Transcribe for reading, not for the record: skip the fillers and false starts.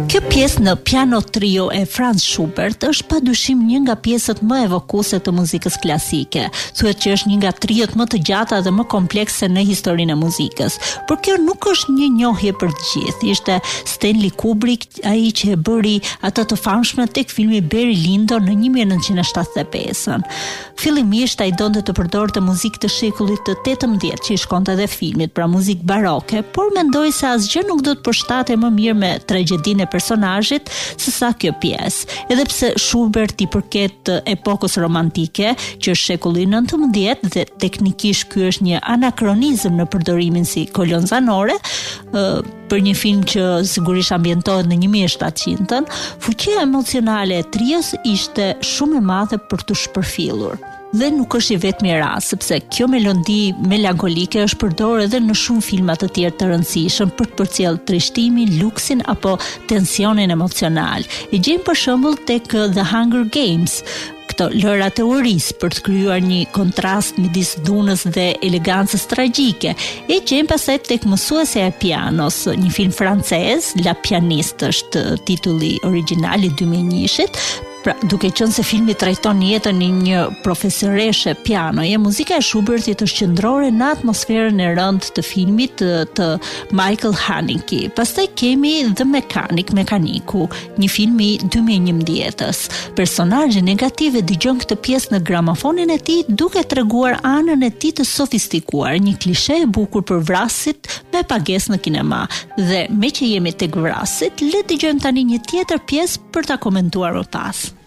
Kjo pjesë në piano trio e Franz Schubert është padyshim një nga pjesët më evokuese të muzikës klasike. Thuhet që është një nga triot më të gjata dhe më komplekse në historinë e muzikës. Por kjo nuk është një njohje për të gjithë. Ishte Stanley Kubrick ai që e bëri atë të famshme tek filmi Barry Lyndon në 1975. Fillimisht ai donte të përdorte muzikë të shekullit të 18 që i shkonte edhe filmit, pra muzikë baroke, por mendoi se asgjë nuk do të përshtatej më mirë me tragjedinë e personazhit se sa kjo pjesë. Edhe pse Schubert i përket epokës romantike, që është shekulli 19 dhe teknikisht ky është një anakronizëm në përdorimin si kolon zanore, për një film që sigurisht ambientohet në 1700-ën, fuqia emocionale e trios ishte shumë e madhe për të shpërfillur. Dhe nuk është i vetmi rast, sepse kjo melodi melankolike është përdorur edhe në shumë filma të tjerë të rëndësishëm për të përcjellë trishtimin, luksin apo tensionin emocional. E gjejmë për shembull tek The Hunger Games, këto lëra teoris për të krijuar një kontrast midis dhunës dhe elegancës tragjike. E gjejmë pastaj tek Mësuesja e pianos, një film francez, La Pianiste është titulli origjinal i 2001-shit. Pra, duke qenë se filmi trajton jetën e një profesoreshe pianoje, muzika e Schubertit është qendrore në atmosferën e rëndë të filmit të Michael Haneke. Pastaj kemi The Mechanic, Mekaniku, një film i 2011-s. Personazhi negativ e dëgjon këtë pjesë në gramofonin e tij duke treguar anën e tij të sofistikuar, një klishe e bukur për vrasit me pagesë në kinema. Dhe me që jemi tek vrasit, le të dëgjojmë tani një tjetër pjesë për ta komentuar më pas.